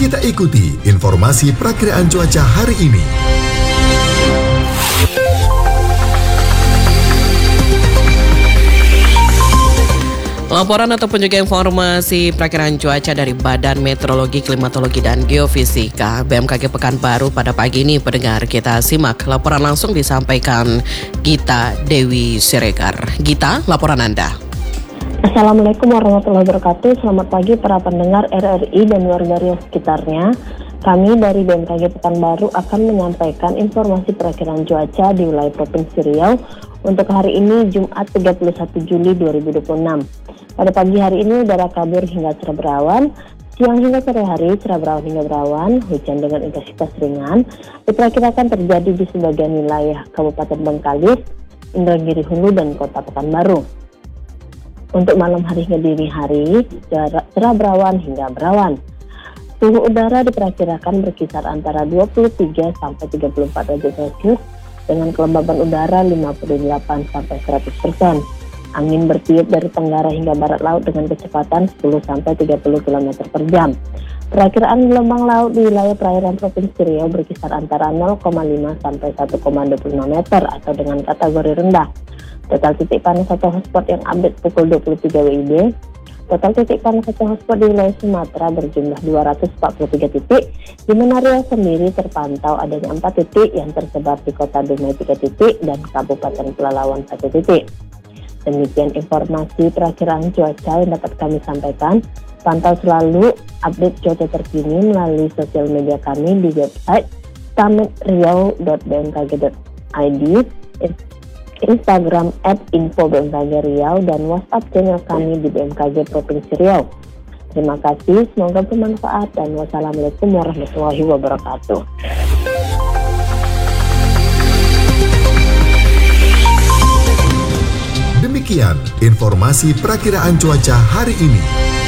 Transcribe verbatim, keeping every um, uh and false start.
Kita ikuti informasi perakiraan cuaca hari ini. Laporan ataupun juga informasi perakiraan cuaca dari Badan Meteorologi, Klimatologi, dan Geofisika B M K G Pekanbaru pada pagi ini, pendengar, kita simak. Laporan langsung disampaikan Gita Dewi Siregar. Gita, laporan Anda. Assalamualaikum warahmatullahi wabarakatuh. Selamat pagi para pendengar R R I dan warga Riau sekitarnya. Kami dari B M K G Pekanbaru akan menyampaikan informasi perakiraan cuaca di wilayah Provinsi Riau untuk hari ini Jumat tiga puluh satu Juli dua ribu dua puluh enam. Pada pagi hari ini udara kabur hingga cerah berawan, siang hingga sore hari cerah berawan hingga berawan, hujan dengan intensitas ringan diperkirakan terjadi di sebagian wilayah Kabupaten Bengkalis, Indragiri Hulu, dan Kota Pekanbaru. Untuk malam hari hingga dini hari, cerah berawan hingga berawan. Suhu udara diperkirakan berkisar antara dua puluh tiga sampai tiga puluh empat derajat Celcius dengan kelembaban udara lima puluh delapan sampai seratus persen. Angin bertiup dari tenggara hingga barat laut dengan kecepatan sepuluh sampai tiga puluh kilometer per jam. Perakiraan gelombang laut di wilayah perairan Provinsi Riau berkisar antara nol koma lima sampai satu koma dua puluh lima meter atau dengan kategori rendah. Total titik panas atau hotspot yang update pukul dua puluh tiga W I B. Total titik panas atau hotspot di wilayah Sumatera berjumlah dua ratus empat puluh tiga titik, di mana Riau sendiri terpantau adanya empat titik yang tersebar di Kota Dumai tiga titik dan Kabupaten Pelalawan satu titik. Demikian informasi perakiraan cuaca yang dapat kami sampaikan. Pantau selalu update cuaca terkini melalui sosial media kami di website stametriau dot b m k g dot i d, Instagram at info b m k g riau, dan WhatsApp channel kami di B M K G Provinsi Riau. Terima kasih, semoga bermanfaat, dan wassalamualaikum warahmatullahi wabarakatuh. Demikian informasi perakiraan cuaca hari ini.